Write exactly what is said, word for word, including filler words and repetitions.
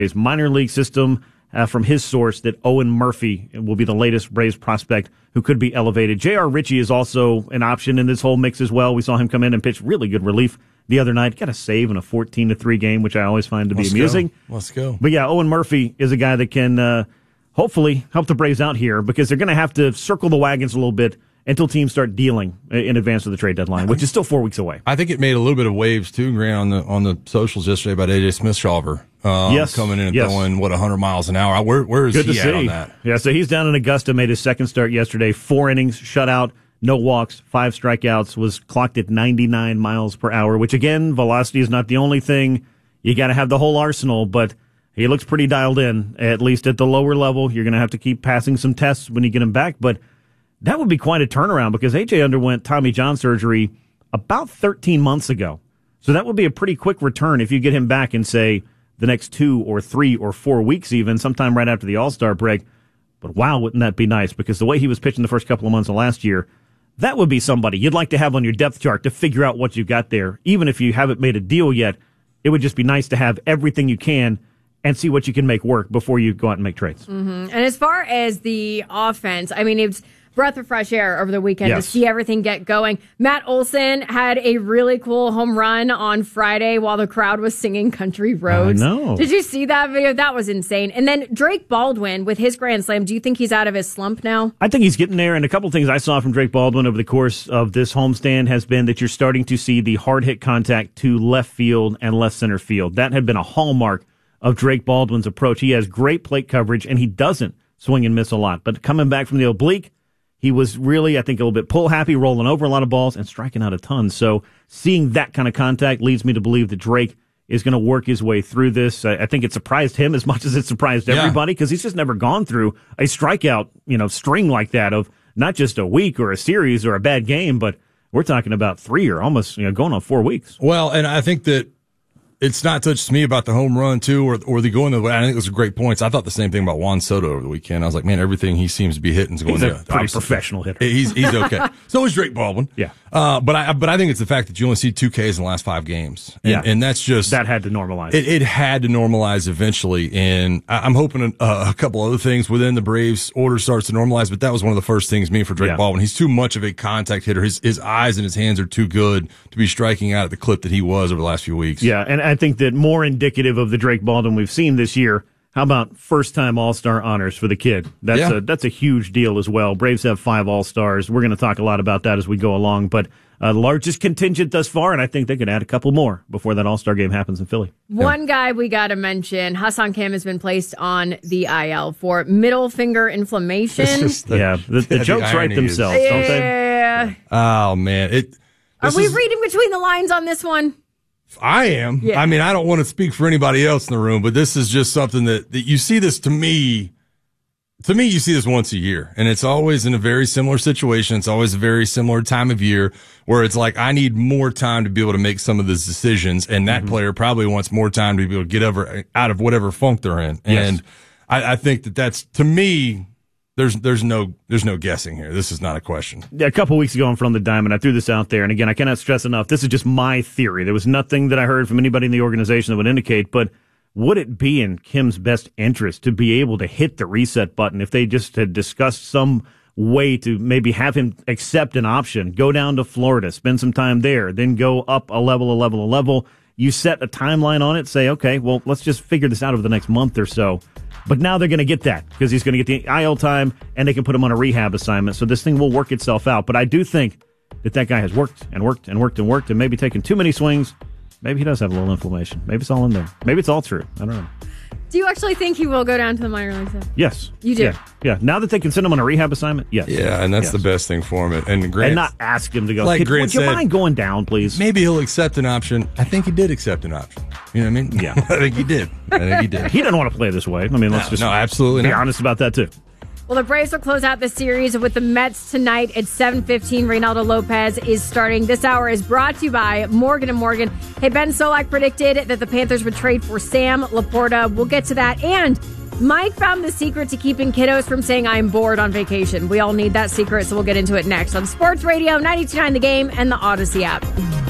his minor league system uh, from his source that Owen Murphy will be the latest Braves prospect who could be elevated. J R. Ritchie is also an option in this whole mix as well. We saw him come in and pitch really good relief the other night. Got a save in a fourteen to three game, which I always find to be Let's amusing. Go. Let's go. But yeah, Owen Murphy is a guy that can uh, hopefully help the Braves out here because they're going to have to circle the wagons a little bit until teams start dealing in advance of the trade deadline, which is still four weeks away. I think it made a little bit of waves too, Grant, on the on the socials yesterday about A J Smith-Shawver. Um, yes. Coming in and yes. throwing, what, one hundred miles an hour. Where, where is Good he to at see. on that? Yeah, so he's down in Augusta, made his second start yesterday. Four innings, shutout, no walks, five strikeouts, was clocked at ninety-nine miles per hour, which, again, velocity is not the only thing. You got to have the whole arsenal, but he looks pretty dialed in, at least at the lower level. You're going to have to keep passing some tests when you get him back, but that would be quite a turnaround because A J underwent Tommy John surgery about thirteen months ago. So that would be a pretty quick return if you get him back in, say, the next two or three or four weeks even, sometime right after the All-Star break. But wow, wouldn't that be nice? Because the way he was pitching the first couple of months of last year, that would be somebody you'd like to have on your depth chart to figure out what you got there. Even if you haven't made a deal yet, it would just be nice to have everything you can and see what you can make work before you go out and make trades. Mm-hmm. And as far as the offense, I mean, it's breath of fresh air over the weekend yes. to see everything get going. Matt Olson had a really cool home run on Friday while the crowd was singing Country Roads. I know. Did you see that video? That was insane. And then Drake Baldwin with his grand slam. Do you think he's out of his slump now? I think he's getting there. And a couple of things I saw from Drake Baldwin over the course of this homestand has been that you're starting to see the hard hit contact to left field and left center field. That had been a hallmark of Drake Baldwin's approach. He has great plate coverage and he doesn't swing and miss a lot. But coming back from the oblique, he was really, I think, a little bit pull happy, rolling over a lot of balls and striking out a ton. So seeing that kind of contact leads me to believe that Drake is going to work his way through this. I think it surprised him as much as it surprised everybody because he's just never gone through a strikeout, you know, string like that of not just a week or a series or a bad game, but we're talking about three or almost, you know, going on four weeks. Well, and I think that it's not touched me about the home run, too, or or the going the way. I think those are great points. I thought the same thing about Juan Soto over the weekend. I was like, man, everything he seems to be hitting is going He's a the pretty opposite. professional hitter. He's he's okay. So is Drake Baldwin. Yeah. Uh, but I but I think it's the fact that you only see two Ks in the last five games. And, yeah. and that's just that had to normalize. It, it had to normalize eventually. And I, I'm hoping a, a couple other things within the Braves order starts to normalize. But that was one of the first things me for Drake yeah. Baldwin. He's too much of a contact hitter. His his eyes and his hands are too good to be striking out at the clip that he was over the last few weeks. Yeah, and I think that more indicative of the Drake Baldwin we've seen this year. How about first-time All-Star honors for the kid? That's yeah. a that's a huge deal as well. Braves have five All-Stars. We're going to talk a lot about that as we go along, but uh, the largest contingent thus far, and I think they could add a couple more before that All-Star game happens in Philly. One yeah. guy we got to mention, Ha-Seong Kim has been placed on the I L for middle finger inflammation. The, yeah, the, the yeah, jokes the write themselves, yeah. don't they? Yeah. Oh, man. It. Are we is, reading between the lines on this one? I am. Yeah. I mean, I don't want to speak for anybody else in the room, but this is just something that, that you see this to me. To me, you see this once a year, and it's always in a very similar situation. It's always a very similar time of year where it's like, I need more time to be able to make some of these decisions, and that mm-hmm. player probably wants more time to be able to get over, out of whatever funk they're in. Yes. And I, I think that that's, to me, There's there's no there's no guessing here. This is not a question. Yeah, a couple weeks ago on From the Diamond, I threw this out there, and again, I cannot stress enough, this is just my theory. There was nothing that I heard from anybody in the organization that would indicate, but would it be in Kim's best interest to be able to hit the reset button if they just had discussed some way to maybe have him accept an option, go down to Florida, spend some time there, then go up a level, a level, a level. You set a timeline on it, say, okay, well, let's just figure this out over the next month or so. But now they're going to get that because he's going to get the I L time and they can put him on a rehab assignment. So this thing will work itself out. But I do think that that guy has worked and worked and worked and worked and maybe taken too many swings. Maybe he does have a little inflammation. Maybe it's all in there. Maybe it's all true. I don't know. Do you actually think he will go down to the minor leagues? Though? Yes. You do? Yeah. yeah. Now that they can send him on a rehab assignment, yes. Yeah, and that's yes. the best thing for him. And Grant, and not ask him to go, like Grant would you said, mind going down, please? Maybe he'll accept an option. I think he did accept an option. You know what I mean? Yeah. I think he did. I think he did. He doesn't want to play this way. I mean, let's no, just no, absolutely be not. honest about that, too. Well, the Braves will close out the series with the Mets tonight at seven fifteen. Reynaldo Lopez is starting. This hour is brought to you by Morgan and Morgan. Hey, Ben Solak predicted that the Panthers would trade for Sam Laporta. We'll get to that. And Mike found the secret to keeping kiddos from saying I'm bored on vacation. We all need that secret, so we'll get into it next on Sports Radio ninety-two point nine The Game and the Odyssey app.